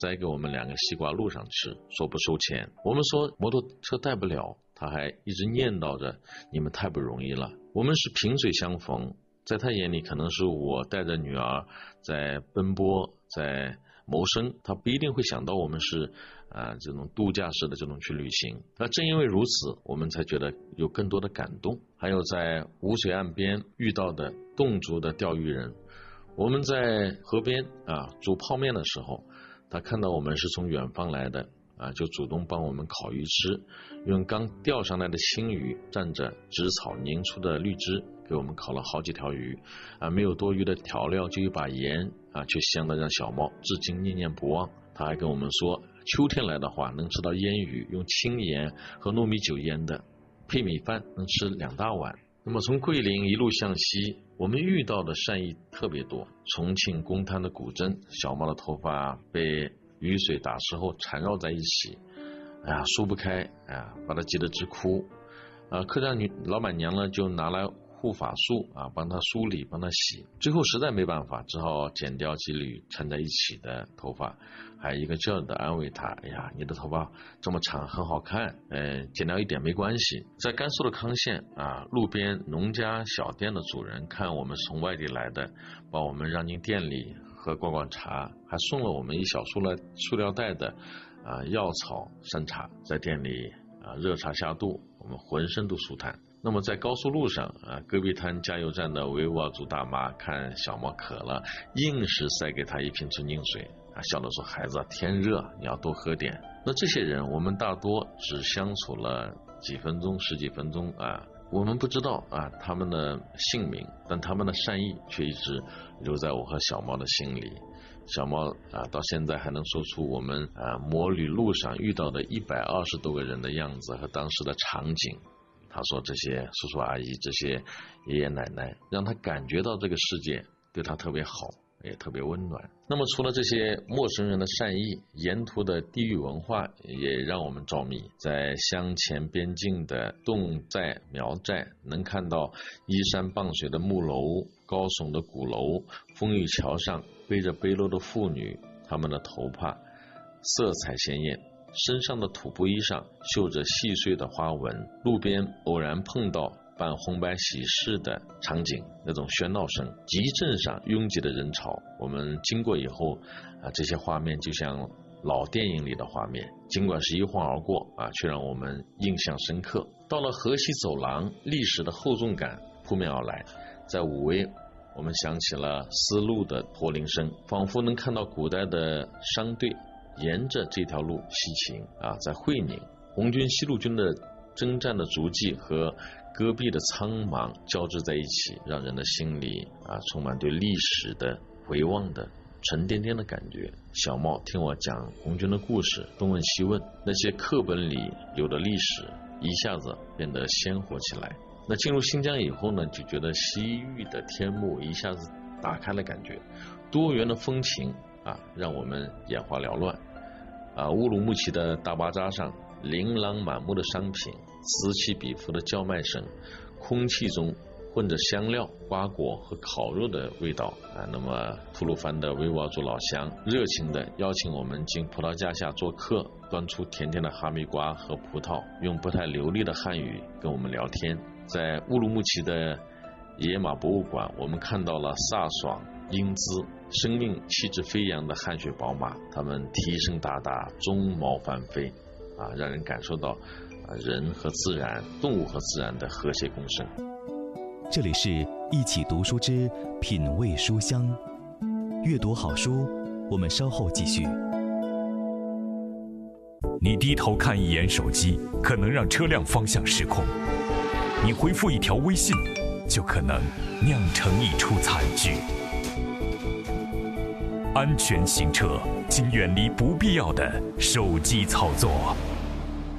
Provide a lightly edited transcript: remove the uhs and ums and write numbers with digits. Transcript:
摘给我们2个西瓜路上吃，说不收钱。我们说摩托车带不了，他还一直念叨着你们太不容易了。我们是萍水相逢，在他眼里可能是我带着女儿在奔波，在谋生，他不一定会想到我们是这种度假式的这种去旅行。那正因为如此，我们才觉得有更多的感动。还有在无水岸边遇到的侗族的钓鱼人，我们在河边煮泡面的时候，他看到我们是从远方来的就主动帮我们烤鱼吃，用刚钓上来的青鱼蘸着紫草凝出的绿汁给我们烤了好几条鱼没有多余的调料，就一把盐却香得让小猫至今念念不忘。他还跟我们说，秋天来的话能吃到腌鱼，用青盐和糯米酒腌的，配米饭能吃2大碗。那么从桂林一路向西，我们遇到的善意特别多。重庆公滩的古镇，小猫的头发被雨水打湿后缠绕在一起，梳不开，把它急得直哭。客栈老板娘呢就拿来护发素帮他梳理，帮他洗。最后实在没办法，只好剪掉几缕缠在一起的头发，还一个劲儿的安慰他：哎呀，你的头发这么长很好看，剪掉一点没关系。在甘肃的康县路边农家小店的主人看我们是从外地来的，把我们让进店里喝逛逛茶，还送了我们一小塑料袋的药草山茶。在店里热茶下肚，我们浑身都舒坦。那么在高速路上戈壁滩加油站的维吾尔族大妈看小猫渴了，硬是塞给他一瓶纯净水笑着说：孩子，天热，你要多喝点。那这些人我们大多只相处了几分钟10几分钟我们不知道他们的姓名，但他们的善意却一直留在我和小猫的心里。小猫到现在还能说出我们摩旅路上遇到的120多个人的样子和当时的场景。他说这些叔叔阿姨，这些爷爷奶奶让他感觉到这个世界对他特别好，也特别温暖。那么除了这些陌生人的善意，沿途的地域文化也让我们着迷。在湘黔边境的侗寨苗寨，能看到依山傍水的木楼，高耸的鼓楼，风雨桥上背着背篓的妇女，她们的头发色彩鲜艳，身上的土布衣上绣着细碎的花纹。路边偶然碰到办红白喜事的场景，那种喧闹声，集镇上拥挤的人潮，我们经过以后这些画面就像老电影里的画面，尽管是一晃而过却让我们印象深刻。到了河西走廊，历史的厚重感扑面而来。在武威，我们想起了丝路的驼铃声，仿佛能看到古代的商队沿着这条路西行在会宁，红军西路军的征战的足迹和戈壁的苍茫交织在一起，让人的心里充满对历史的回望的沉甸甸的感觉。小猫听我讲红军的故事，东问西问，那些课本里有的历史一下子变得鲜活起来。那进入新疆以后呢，就觉得西域的天幕一下子打开了感觉，多元的风情让我们眼花缭乱。乌鲁木齐的大巴扎上琳琅满目的商品，此起彼伏的叫卖声，空气中混着香料、瓜果和烤肉的味道那么吐鲁番的维吾尔族老乡热情地邀请我们进葡萄架下做客，端出甜甜的哈密瓜和葡萄，用不太流利的汉语跟我们聊天。在乌鲁木齐的野马博物馆，我们看到了飒爽英姿、生命气质飞扬的汗血宝马，它们蹄声大大，鬃毛翻飞让人感受到人和自然、动物和自然的和谐共生。 这里是一起读书之品味书香，阅读好书，我们稍后继续。 你低头看一眼手机，可能让车辆方向失控；你回复一条微信，就可能酿成一出惨剧。安全行车，请远离不必要的手机操作。